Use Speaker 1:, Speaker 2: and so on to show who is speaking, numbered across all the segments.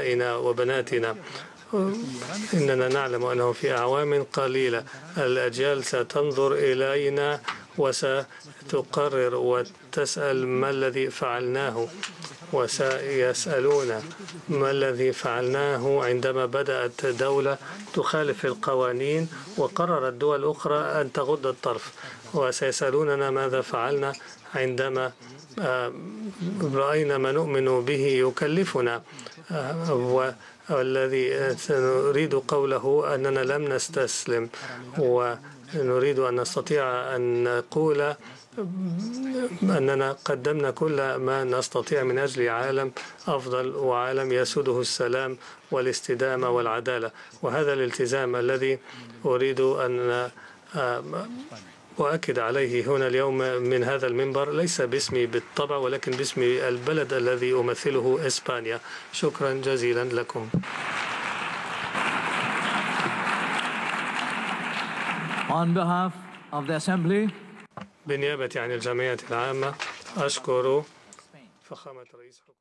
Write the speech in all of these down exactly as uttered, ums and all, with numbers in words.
Speaker 1: أبنائنا وبناتنا. إننا نعلم أنه في أعوام قليلة الأجيال ستنظر إلينا وستقرر وتسأل ما الذي فعلناه، وسيسألون ما الذي فعلناه عندما بدأت دولة تخالف القوانين وقررت دول أخرى أن تغض الطرف، وسيسألوننا ماذا فعلنا عندما رأينا ما نؤمن به يكلفنا. والذي سنريد قوله أننا لم نستسلم، ونريد أن نستطيع أن نقول أننا قدمنا كل ما نستطيع من أجل عالم أفضل وعالم يسوده السلام والاستدامة والعدالة. وهذا الالتزام الذي أريد أن أؤكد عليه هنا اليوم من هذا المنبر، ليس باسمي بالطبع ولكن باسم البلد الذي أمثله إسبانيا. شكرا جزيلا لكم.
Speaker 2: On behalf of the Assembly,
Speaker 1: بالنيابة عن الجمعية العامة أشكر فخامة رئيس حكومة.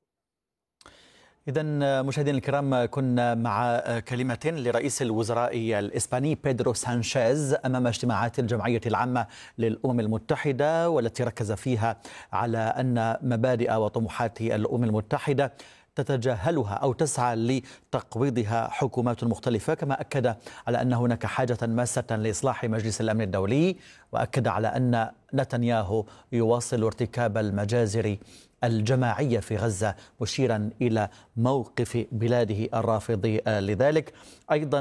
Speaker 3: إذن مشاهدينا الكرام، كنا مع كلمة لرئيس الوزراء الإسباني بيدرو سانشيز أمام اجتماعات الجمعية العامة للأمم المتحدة، والتي ركز فيها على أن مبادئ وطموحات الأمم المتحدة تتجاهلها أو تسعى لتقويضها حكومات مختلفة، كما أكد على أن هناك حاجة ماسة لإصلاح مجلس الأمن الدولي، وأكد على أن نتنياهو يواصل ارتكاب المجازر الجماعية في غزة، مشيرا إلى موقف بلاده الرافض لذلك. أيضا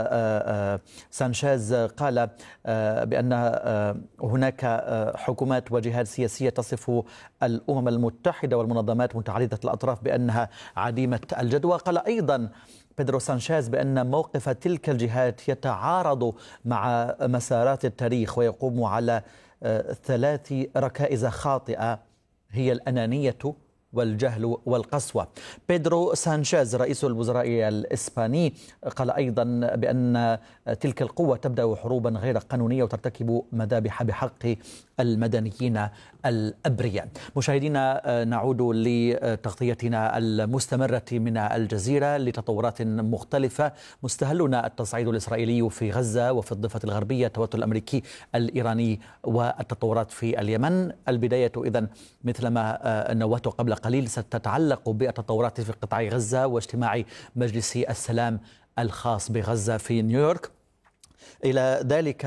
Speaker 3: سانشيز قال بأن هناك حكومات وجهات سياسية تصف الأمم المتحدة والمنظمات متعددة الأطراف بأنها عديمة الجدوى. قال أيضا بيدرو سانشيز بأن موقف تلك الجهات يتعارض مع مسارات التاريخ ويقوم على ثلاث ركائز خاطئة، هي الأنانية والجهل والقسوة. بيدرو سانشيز رئيس الوزراء الإسباني قال أيضا بأن تلك القوة تبدأ حروبا غير قانونية وترتكب مذابح بحق المدنيين الأبرياء. مشاهدينا، نعود لتغطيتنا المستمرة من الجزيرة لتطورات مختلفة. مستهلنا التصعيد الإسرائيلي في غزة وفي الضفة الغربية، التوتر الأمريكي الإيراني والتطورات في اليمن. البداية إذن مثلما نوهت قبل قليل ستتعلق بالتطورات في قطاع غزة واجتماع مجلس السلام الخاص بغزة في نيويورك. إلى ذلك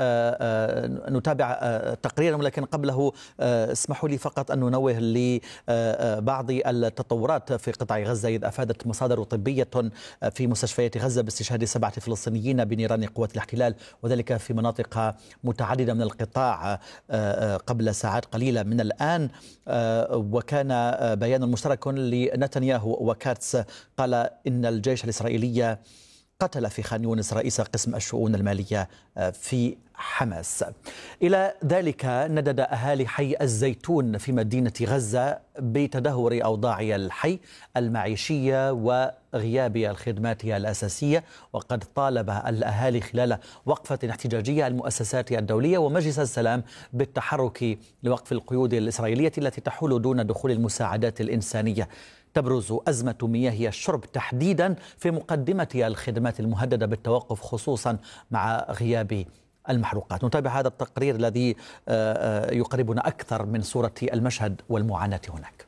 Speaker 3: نتابع تقريرا، ولكن قبله اسمحوا لي فقط أن ننوه لبعض التطورات في قطاع غزة، إذ أفادت مصادر طبية في مستشفيات غزة باستشهاد سبعة فلسطينيين بنيران قوات الاحتلال، وذلك في مناطق متعددة من القطاع قبل ساعات قليلة من الآن. وكان بيان مشترك لنتنياهو وكاتس قال إن الجيش الإسرائيلي قتل في خان يونس رئيس قسم الشؤون المالية في حماس. إلى ذلك ندد أهالي حي الزيتون في مدينة غزة بتدهور أوضاع الحي المعيشية وغياب الخدمات الأساسية، وقد طالب الأهالي خلال وقفة احتجاجية المؤسسات الدولية ومجلس السلام بالتحرك لوقف القيود الإسرائيلية التي تحول دون دخول المساعدات الإنسانية. تبرز أزمة مياه الشرب تحديدا في مقدمة الخدمات المهددة بالتوقف، خصوصا مع غياب المحروقات. نتابع هذا التقرير الذي يقربنا أكثر من صورة المشهد والمعاناة هناك.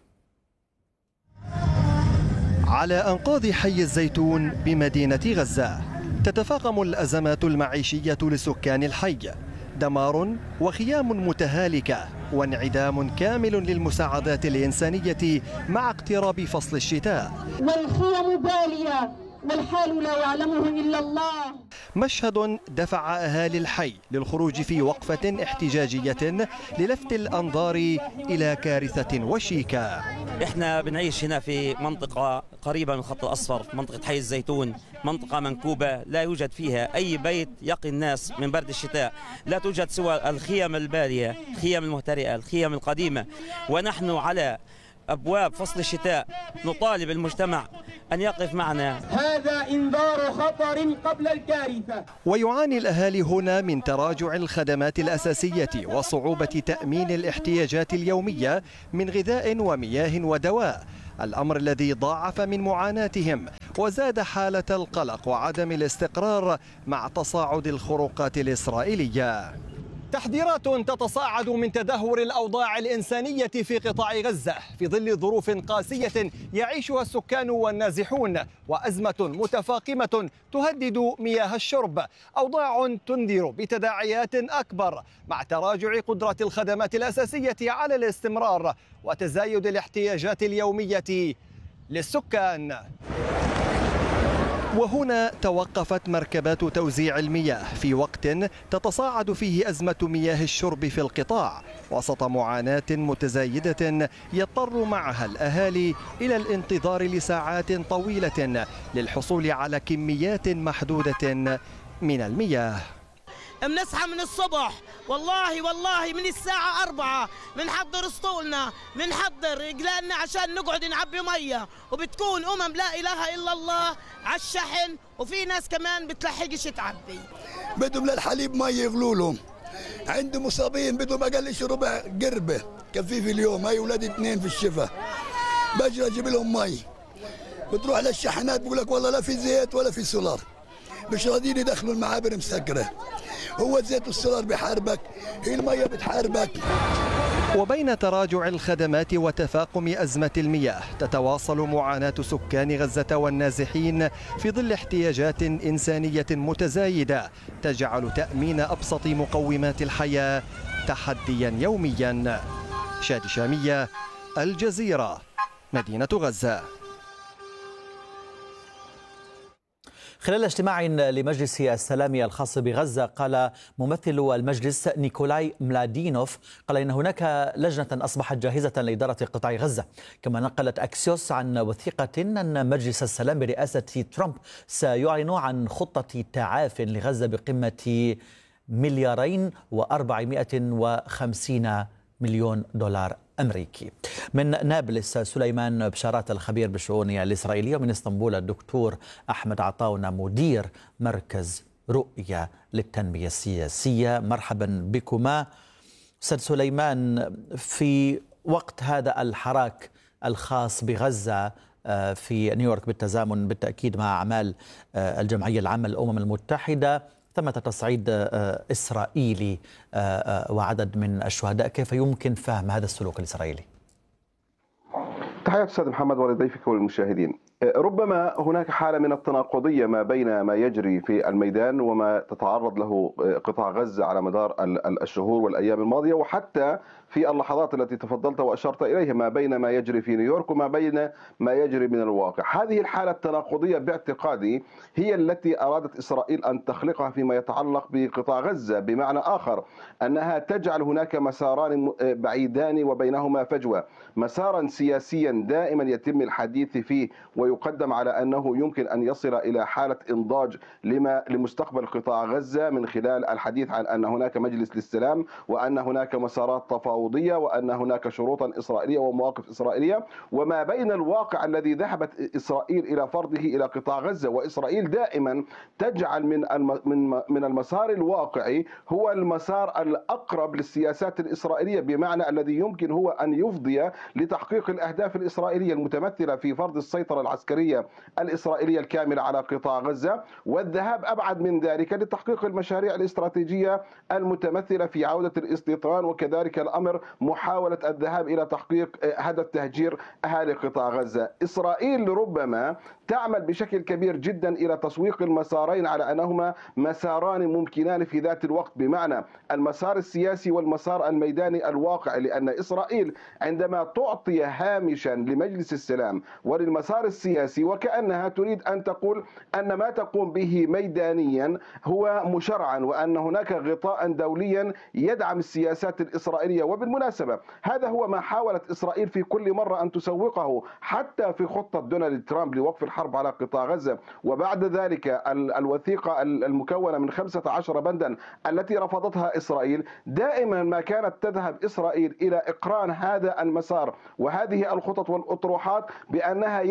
Speaker 4: على أنقاض حي الزيتون بمدينة غزة تتفاقم الأزمات المعيشية لسكان الحي، دمار وخيام متهالكة وانعدام كامل للمساعدات الإنسانية مع اقتراب فصل الشتاء،
Speaker 5: والخيم بالية والحال لا يعلمه إلا الله.
Speaker 4: مشهد دفع أهالي الحي للخروج في وقفة احتجاجية للفت الأنظار إلى كارثة وشيكة.
Speaker 6: احنا بنعيش هنا في منطقة قريبة من الخط الأصفر، منطقة حي الزيتون، منطقة منكوبة لا يوجد فيها أي بيت يقي الناس من برد الشتاء، لا توجد سوى الخيم البالية، الخيم المهترئة، الخيم القديمة، ونحن على أبواب فصل الشتاء نطالب المجتمع أن يقف معنا.
Speaker 5: هذا إنذار خطر قبل الكارثة.
Speaker 4: ويعاني الأهالي هنا من تراجع الخدمات الأساسية وصعوبة تأمين الاحتياجات اليومية من غذاء ومياه ودواء، الأمر الذي ضاعف من معاناتهم وزاد حالة القلق وعدم الاستقرار مع تصاعد الخروقات الإسرائيلية. تحذيرات تتصاعد من تدهور الأوضاع الإنسانية في قطاع غزة في ظل ظروف قاسية يعيشها السكان والنازحون، وأزمة متفاقمة تهدد مياه الشرب، أوضاع تنذر بتداعيات أكبر مع تراجع قدرة الخدمات الأساسية على الاستمرار وتزايد الاحتياجات اليومية للسكان. وهنا توقفت مركبات توزيع المياه في وقت تتصاعد فيه أزمة مياه الشرب في القطاع وسط معاناة متزايدة يضطر معها الأهالي إلى الانتظار لساعات طويلة للحصول على كميات محدودة من المياه.
Speaker 7: بنصحى من الصبح والله والله من الساعة أربعة بنحضر اسطولنا بنحضر رجلنا عشان نقعد نعبي مية، وبتكون أمم لا إله إلا الله على الشحن، وفي ناس كمان بتلحقش تعبي.
Speaker 8: بدهم للحليب مية يغلوا لهم، عندهم مصابين بدهم أقلش ربع قربة كفي في اليوم، هاي أولاد اثنين في الشفا، بجري أجيب لهم مي، بتروح للشحنات بقول لك والله لا في زيت ولا في سولار، مش راضيين يدخلوا المعابر مسكرة، هو زيت السولار بحاربك، هي المية بتحاربك.
Speaker 4: وبين تراجع الخدمات وتفاقم أزمة المياه تتواصل معاناة سكان غزة والنازحين في ظل احتياجات إنسانية متزايدة تجعل تأمين أبسط مقومات الحياة تحديا يوميا. شادي شامية، الجزيرة، مدينة غزة.
Speaker 3: خلال اجتماع لمجلس السلام الخاص بغزة قال ممثل المجلس نيكولاي ملادينوف قال إن هناك لجنة أصبحت جاهزة لإدارة قطاع غزة. كما نقلت أكسيوس عن وثيقة أن مجلس السلام برئاسة ترامب سيعلن عن خطة تعاف لغزة بقيمة مليارين وأربعمائة وخمسين مليون دولار أمريكي. من نابلس سليمان بشارات الخبير بالشؤون الإسرائيلية، ومن اسطنبول الدكتور أحمد عطاونا مدير مركز رؤية للتنمية السياسية. مرحبا بكما. أستاذ سليمان، في وقت هذا الحراك الخاص بغزة في نيويورك بالتزامن بالتأكيد مع أعمال الجمعية العامة للأمم المتحدة، ثمة تصعيد إسرائيلي وعدد من الشهداء، كيف يمكن فهم هذا السلوك الإسرائيلي؟
Speaker 9: تحياتي أستاذ محمد ولضيفك والمشاهدين. ربما هناك حالة من التناقضية ما بين ما يجري في الميدان وما تتعرض له قطاع غزة على مدار الشهور والأيام الماضية، وحتى في اللحظات التي تفضلت وأشرت إليها ما بين ما يجري في نيويورك وما بين ما يجري من الواقع. هذه الحالة التناقضية باعتقادي هي التي أرادت إسرائيل أن تخلقها فيما يتعلق بقطاع غزة، بمعنى آخر أنها تجعل هناك مساران بعيدان وبينهما فجوة، مسارا سياسيا دائما يتم الحديث فيه ويقدم على أنه يمكن أن يصل إلى حالة إنضاج لما لمستقبل قطاع غزة من خلال الحديث عن أن هناك مجلس للسلام وأن هناك مسارات تفاوضية وأن هناك شروطا إسرائيلية ومواقف إسرائيلية، وما بين الواقع الذي ذهبت إسرائيل إلى فرضه إلى قطاع غزة. وإسرائيل دائما تجعل من من من المسار الواقعي هو المسار الأقرب للسياسات الإسرائيلية، بمعنى الذي يمكن هو أن يفضي لتحقيق الأهداف الإسرائيلية المتمثلة في فرض السيطرة العسكرية الإسرائيلية الكاملة على قطاع غزة، والذهاب أبعد من ذلك لتحقيق المشاريع الاستراتيجية المتمثلة في عودة الاستيطان، وكذلك الأمر محاولة الذهاب إلى تحقيق هدف تهجير أهالي قطاع غزة. إسرائيل ربما تعمل بشكل كبير جدا إلى تسويق المسارين على أنهما مساران ممكنان في ذات الوقت، بمعنى المسار السياسي والمسار الميداني الواقعي، لأن إسرائيل عندما تعطي هامشا لمجلس السلام وللمسار السياسي وكأنها تريد أن تقول أن ما تقوم به ميدانيا هو مشرعا، وأن هناك غطاء دوليا يدعم السياسات الإسرائيلية. وبالمناسبة هذا هو ما حاولت إسرائيل في كل مرة أن تسوقه، حتى في خطة دونالد ترامب لوقف الحرب على قطاع غزة، وبعد ذلك الوثيقة المكونة من خمسة عشر بندا التي رفضتها إسرائيل. دائما ما كانت تذهب إسرائيل إلى إقران هذا المسار وهذه الخطط والأطروحات بأنها يجب أن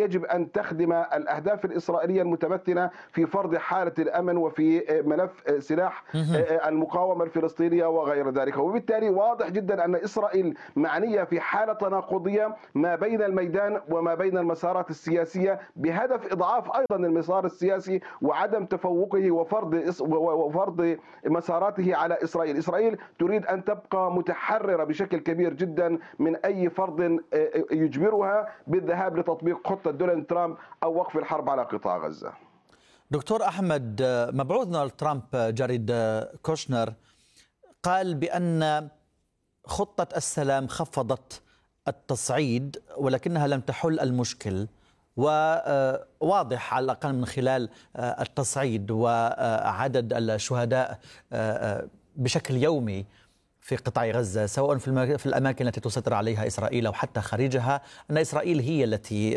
Speaker 9: أن تخدم الأهداف الإسرائيلية المتمثلة في فرض حالة الأمن وفي ملف سلاح المقاومة الفلسطينية وغير ذلك. وبالتالي واضح جدا أن إسرائيل معنية في حالة تناقضية ما بين الميدان وما بين المسارات السياسية بهدف إضعاف أيضا المسار السياسي وعدم تفوقه وفرض وفرض مساراته على إسرائيل. إسرائيل تريد أن تبقى متحررة بشكل كبير جدا من أي فرض يجبرها بالذهاب لتطبيق خطة دونالد ترامب أو وقف الحرب على قطاع غزة.
Speaker 3: دكتور أحمد، مبعوث دونالد ترامب جاريد كوشنر قال بأن خطة السلام خفضت التصعيد ولكنها لم تحل المشكل، وواضح على الأقل من خلال التصعيد وعدد الشهداء بشكل يومي في قطاع غزة سواء في الأماكن التي تسيطر عليها إسرائيل أو حتى خارجها، أن إسرائيل هي التي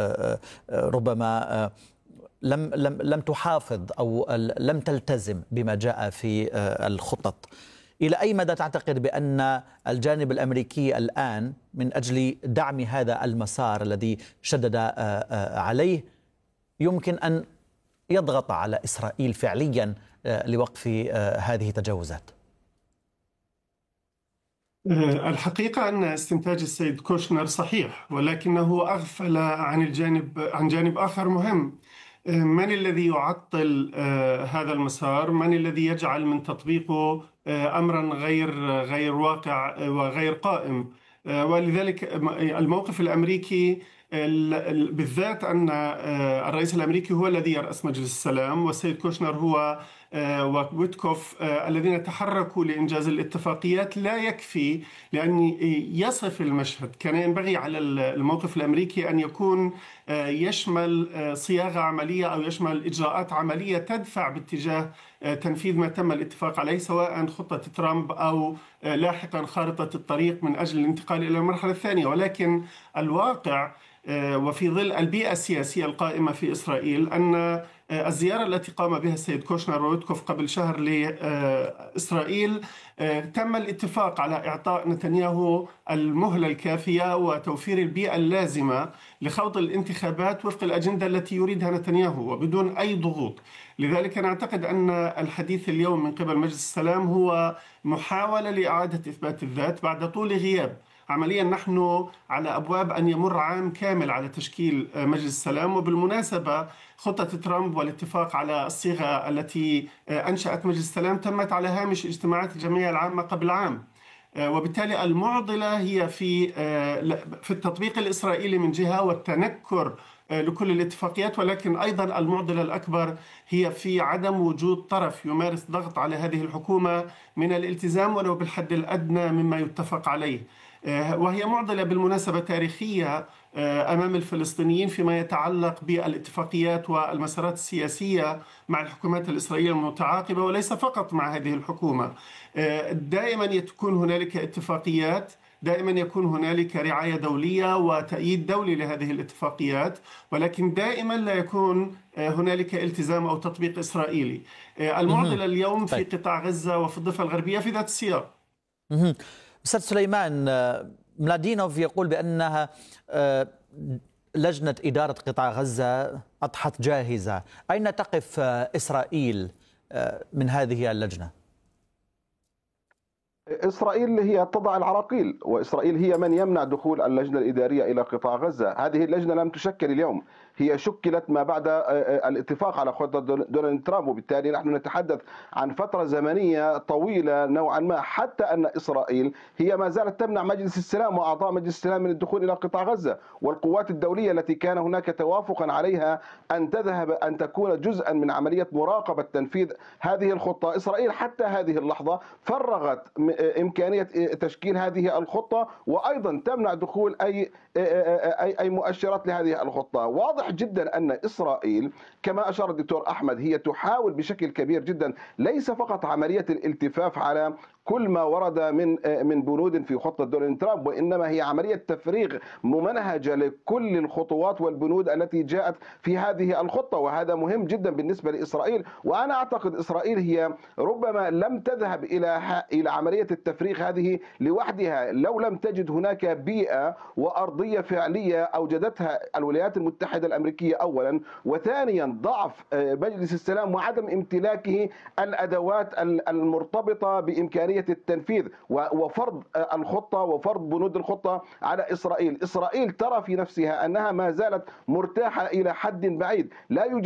Speaker 3: ربما لم لم لم تحافظ أو لم تلتزم بما جاء في الخطط. إلى أي مدى تعتقد بأن الجانب الأمريكي الآن من أجل دعم هذا المسار الذي شدد عليه يمكن أن يضغط على إسرائيل فعليا لوقف هذه التجاوزات؟
Speaker 10: الحقيقة أن استنتاج السيد كوشنر صحيح، ولكنه أغفل عن الجانب عن جانب آخر مهم. من الذي يعطل هذا المسار؟ من الذي يجعل من تطبيقه أمرا غير غير واقع وغير قائم؟ ولذلك الموقف الأمريكي بالذات أن الرئيس الأمريكي هو الذي يرأس مجلس السلام والسيد كوشنر هو وويتكوف الذين تحركوا لإنجاز الاتفاقيات لا يكفي لأن يصف المشهد. كان ينبغي على الموقف الأمريكي أن يكون يشمل صياغة عملية أو يشمل إجراءات عملية تدفع باتجاه تنفيذ ما تم الاتفاق عليه، سواء خطة ترامب أو لاحقا خارطة الطريق من أجل الانتقال إلى المرحلة الثانية. ولكن الواقع وفي ظل البيئة السياسية القائمة في إسرائيل أن الزيارة التي قام بها السيد كوشنر وويتكوف قبل شهر لإسرائيل تم الاتفاق على إعطاء نتنياهو المهلة الكافية وتوفير البيئة اللازمة لخوض الانتخابات وفق الأجندة التي يريدها نتنياهو وبدون أي ضغوط. لذلك نعتقد أن الحديث اليوم من قبل مجلس السلام هو محاولة لإعادة إثبات الذات بعد طول غياب. عمليا نحن على أبواب أن يمر عام كامل على تشكيل مجلس السلام، وبالمناسبة خطة ترامب والاتفاق على الصيغة التي أنشأت مجلس السلام تمت على هامش اجتماعات الجمعية العامة قبل عام، وبالتالي المعضلة هي في في التطبيق الإسرائيلي من جهة والتنكر لكل الاتفاقيات، ولكن أيضا المعضلة الأكبر هي في عدم وجود طرف يمارس ضغط على هذه الحكومة من الالتزام ولو بالحد الأدنى مما يتفق عليه. وهي معضلة بالمناسبة تاريخية أمام الفلسطينيين فيما يتعلق بالاتفاقيات والمسارات السياسية مع الحكومات الإسرائيلية المتعاقبة، وليس فقط مع هذه الحكومة. دائما يكون هنالك اتفاقيات، دائما يكون هنالك رعاية دولية وتأييد دولي لهذه الاتفاقيات، ولكن دائما لا يكون هنالك التزام أو تطبيق إسرائيلي. المعضلة اليوم في قطاع غزة وفي الضفة الغربية في ذات السياق.
Speaker 3: أستاذ سليمان، ملادينوف يقول بأنها لجنة إدارة قطاع غزة أضحت جاهزة. أين تقف إسرائيل من هذه اللجنة؟
Speaker 9: إسرائيل هي تضع العراقيل، وإسرائيل هي من يمنع دخول اللجنة الإدارية إلى قطاع غزة. هذه اللجنة لم تشكل اليوم، هي شكلت ما بعد الاتفاق على خطة دونالد ترامب، وبالتالي نحن نتحدث عن فترة زمنية طويلة نوعا ما، حتى أن إسرائيل هي ما زالت تمنع مجلس السلام وأعضاء مجلس السلام من الدخول إلى قطاع غزة، والقوات الدولية التي كان هناك توافقا عليها أن تذهب أن تكون جزءا من عملية مراقبة تنفيذ هذه الخطة. إسرائيل حتى هذه اللحظة فرغت إمكانية تشكيل هذه الخطة، وأيضا تمنع دخول أي أي مؤشرات لهذه الخطة. واضح جدا أن إسرائيل كما أشار الدكتور أحمد هي تحاول بشكل كبير جدا ليس فقط عملية الالتفاف على كل ما ورد من من بنود في خطة دونالد ترامب، وإنما هي عملية تفريغ ممنهجة لكل الخطوات والبنود التي جاءت في هذه الخطة، وهذا مهم جدا بالنسبة لإسرائيل. وأنا أعتقد إسرائيل هي ربما لم تذهب إلى إلى عملية التفريغ هذه لوحدها، لو لم تجد هناك بيئة وأرضية فعلية أوجدتها الولايات المتحدة الأمريكية أولا، وثانيا ضعف مجلس السلام وعدم امتلاكه الأدوات المرتبطة بإمكانية التنفيذ وفرض الخطة وفرض بنود الخطة على إسرائيل. إسرائيل ترى في نفسها أنها ما زالت مرتاحة إلى حد بعيد، لا يوجد